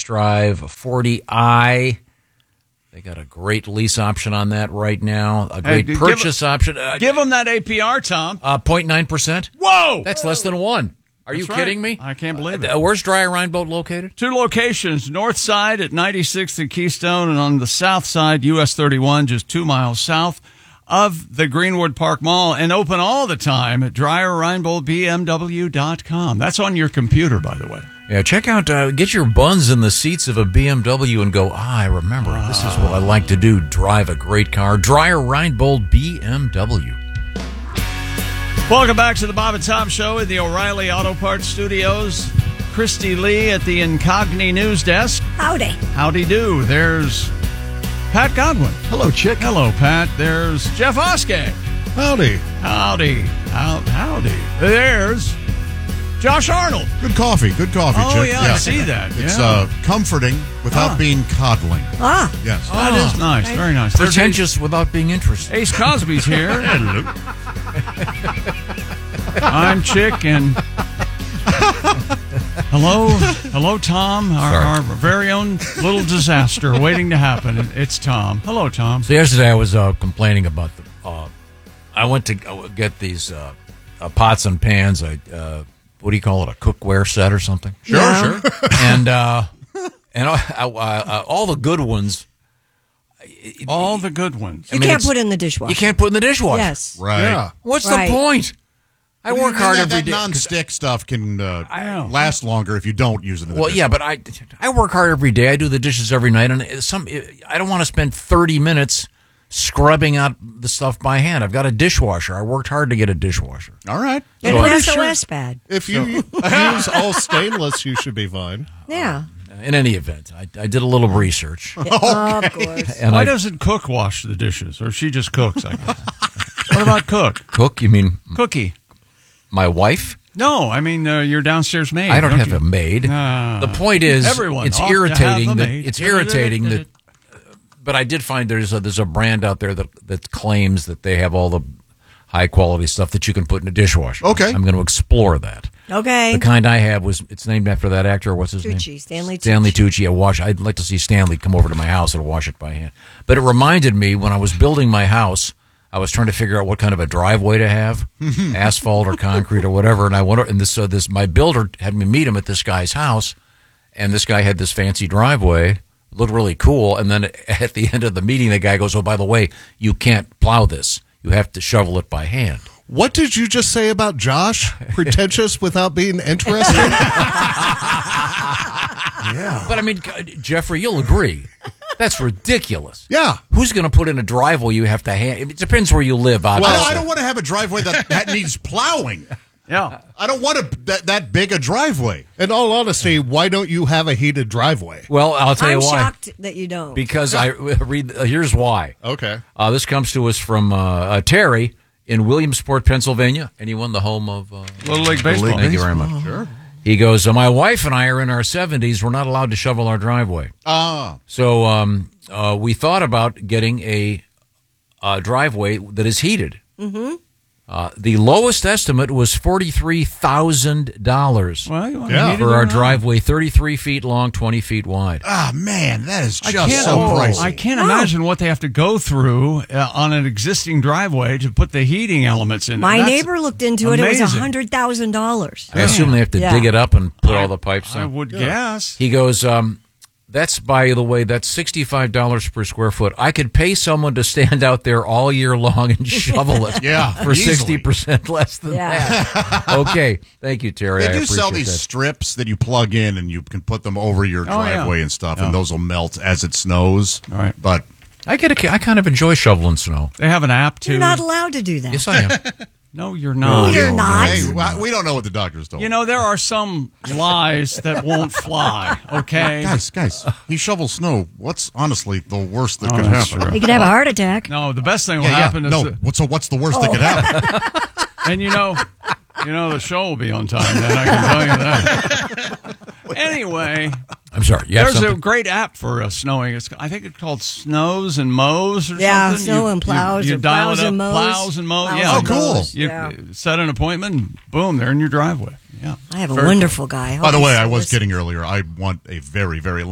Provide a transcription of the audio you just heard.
test drive a 40i. They got a great lease option on that right now. A great purchase option. Give them that APR, Tom. 0.9%. Whoa! That's less than 1. Are you kidding me? I can't believe it. Where's Dreyer Reinbold located? 2 locations, north side at 96th and Keystone, and on the south side, US 31, just 2 miles south of the Greenwood Park Mall, and open all the time at DryerReinboldBMW.com. That's on your computer, by the way. Yeah, check out, get your buns in the seats of a BMW and go, I remember, this is what I like to do, drive a great car. Dreyer Reinbold BMW. Welcome back to the Bob and Tom Show at the O'Reilly Auto Parts Studios. Christy Lee at the Incogni News Desk. Howdy. Howdy do. There's Pat Godwin. Hello, Chick. Hello, Pat. There's Jeff Oskay. Howdy. Howdy. Howdy. There's Josh Arnold. Good coffee, Chick. Oh, yeah, I see that. It's comforting without being coddling. Yes. That is nice. Very nice. There's Pretentious without being interested. Ace Cosby's here. Hello. I'm Chick, and hello, Tom, our very own little disaster waiting to happen. It's Tom. Hello, Tom. So yesterday I was complaining about I went to get these pots and pans. What do you call it? A cookware set or something? Sure. And all the good ones. All the good ones. You can't put in the dishwasher. You can't put in the dishwasher. Yes. Right. Yeah. What's Right. the point? I work hard every day. That non-stick stuff can last longer if you don't use it in the Well, yeah, but I work hard every day. I do the dishes every night, and I don't want to spend 30 minutes scrubbing out the stuff by hand. I've got a dishwasher. I worked hard to get a dishwasher. All right. And it has the less bad. If you use all stainless, you should be fine. Yeah. In any event, I did a little research. Of course. And Why doesn't Cook wash the dishes? Or she just cooks, I guess. What about Cook? Cook, you mean Cookie. my wife? No, I mean your downstairs maid. I don't have you? a maid. The point is, Everyone it's ought to irritating. have a That maid. it's irritating that. But I did find there's a brand out there that claims that they have all the high quality stuff that you can put in a dishwasher. Okay. I'm going to explore that. Okay. The kind I have it's named after that actor. What's his name? Stanley Tucci. Stanley Tucci. I'd like to see Stanley come over to my house and wash it by hand. But it reminded me when I was building my house, I was trying to figure out what kind of a driveway to have, asphalt or concrete or whatever. And I wonder, and this my builder had me meet him at this guy's house, and this guy had this fancy driveway. It looked really cool. And then at the end of the meeting, the guy goes, "Oh, by the way, you can't plow this. You have to shovel it by hand." What did you just say about Josh? Pretentious without being interested? Yeah. But I mean, Jeffrey, you'll agree. That's ridiculous. Yeah. Who's going to put in a driveway you have to hand? It depends where you live, obviously. Well, I don't want to have a driveway that needs plowing. Yeah. I don't want that big a driveway. In all honesty, why don't you have a heated driveway? Well, I'll tell you why. I'm shocked that you don't. Because I read. Here's why. Okay. This comes to us from Terry in Williamsport, Pennsylvania, and he won the home of Little League Baseball. Thank you very much. Sure. He goes, my wife and I are in our 70s. We're not allowed to shovel our driveway. So we thought about getting a driveway that is heated. Mm-hmm. The lowest estimate was $43,000 Well, for our driveway, 33 feet long, 20 feet wide. Ah, man, that is just I so pricey. can't imagine what they have to go through on an existing driveway to put the heating elements in. My That's neighbor looked into it. It was amazing. $100,000. I assume they have to dig it up and put all the pipes I in. would guess. He goes, that's, by the way, that's $65 per square foot. I could pay someone to stand out there all year long and shovel it for easily. 60% less than that. Okay. Thank you, Terry. They I do sell appreciate these that. strips that you plug in and you can put them over your driveway and stuff, and those will melt as it snows. All right. But I kind of enjoy shoveling snow. They have an app, too. You're not allowed to do that. Yes, I am. No, you're not. You're not. hey, we don't know what the doctors told. You know, there are some lies that won't fly, okay? Guys, he shovels snow. What's honestly the worst that could that's happen? He could have a heart attack. No, the best thing will happen is... What's the worst that could happen? And you know, the show will be on time then, I can tell you that. Anyway, I'm sorry. You have there's a something? great app for snowing. I think it's called Snows and Mows or something. Snow and Plows. You or dial plows it up, and mows. plows and mows. Plows Yeah. and cool. mows. You Yeah. set an appointment, boom, they're in your driveway. Yeah. I have a Very wonderful guy. By the way, I Hope was he's- kidding earlier. I want a very, very